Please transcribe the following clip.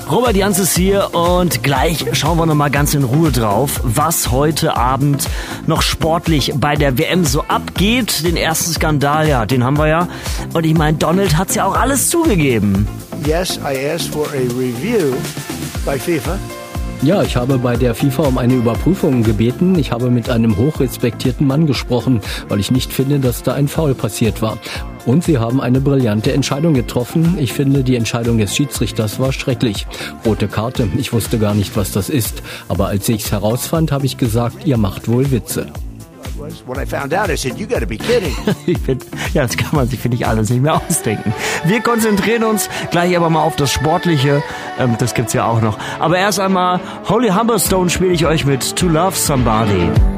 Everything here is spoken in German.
Robert Jans ist hier und gleich schauen wir nochmal ganz in Ruhe drauf, was heute Abend noch sportlich bei der WM so abgeht. Den ersten Skandal, ja, den haben wir ja. Und ich meine, Donald hat's ja auch alles zugegeben. Yes, I asked for a review by FIFA. Ja, ich habe bei der FIFA um eine Überprüfung gebeten. Ich habe mit einem hochrespektierten Mann gesprochen, weil ich nicht finde, dass da ein Foul passiert war. Und sie haben eine brillante Entscheidung getroffen. Ich finde, die Entscheidung des Schiedsrichters war schrecklich. Rote Karte, ich wusste gar nicht, was das ist. Aber als ich's herausfand, habe ich gesagt, ihr macht wohl Witze. When I found out, I said, you gotta be kidding. Ja, das kann man sich, finde ich, alles nicht mehr ausdenken. Wir konzentrieren uns gleich aber mal auf das Sportliche. Das gibt's ja auch noch. Aber erst einmal, Holly Humberstone spiele ich euch mit To Love Somebody.